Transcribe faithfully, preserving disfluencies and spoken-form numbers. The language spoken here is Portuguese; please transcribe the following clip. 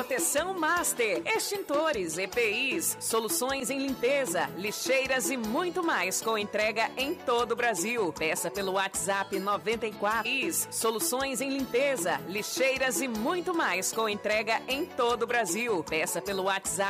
Proteção Master, extintores, E P Is, soluções em limpeza, lixeiras e muito mais com entrega em todo o Brasil. Peça pelo WhatsApp noventa e quatro Is, soluções em limpeza, lixeiras e muito mais com entrega em todo o Brasil. Peça pelo WhatsApp